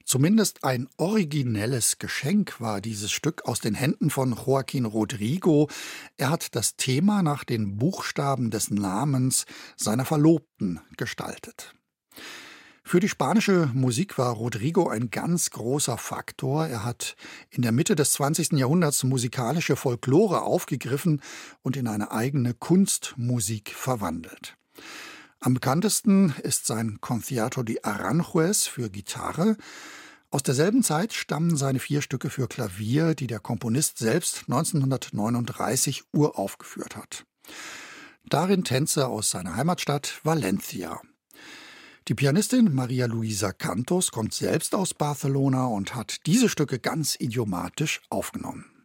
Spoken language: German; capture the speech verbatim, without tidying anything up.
Zumindest ein originelles Geschenk war dieses Stück aus den Händen von Joaquín Rodrigo. Er hat das Thema nach den Buchstaben des Namens seiner Verlobten gestaltet. Für die spanische Musik war Rodrigo ein ganz großer Faktor. Er hat in der Mitte des zwanzigsten Jahrhunderts musikalische Folklore aufgegriffen und in eine eigene Kunstmusik verwandelt. Am bekanntesten ist sein Concierto de Aranjuez für Gitarre. Aus derselben Zeit stammen seine vier Stücke für Klavier, die der Komponist selbst neunzehnhundertneununddreißig uraufgeführt hat. Darin Tänze aus seiner Heimatstadt Valencia. Die Pianistin María Luisa Cantos kommt selbst aus Barcelona und hat diese Stücke ganz idiomatisch aufgenommen.